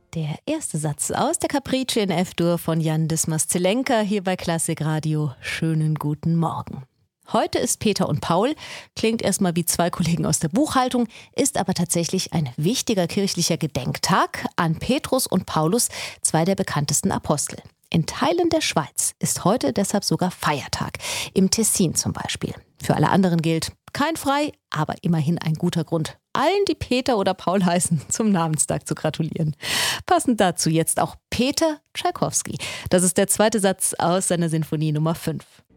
Der erste Satz aus der Capricci in F-Dur von Jan Dismas-Zelenka hier bei Klassik Radio. Schönen guten Morgen. Heute ist Peter und Paul, klingt erstmal wie zwei Kollegen aus der Buchhaltung, ist aber tatsächlich ein wichtiger kirchlicher Gedenktag an Petrus und Paulus, zwei der bekanntesten Apostel. In Teilen der Schweiz ist heute deshalb sogar Feiertag, im Tessin zum Beispiel. Für alle anderen gilt kein Frei, aber immerhin ein guter Grund, allen, die Peter oder Paul heißen, zum Namenstag zu gratulieren. Passend dazu jetzt auch Peter Tschaikowski. Das ist der zweite Satz aus seiner Sinfonie Nummer 5.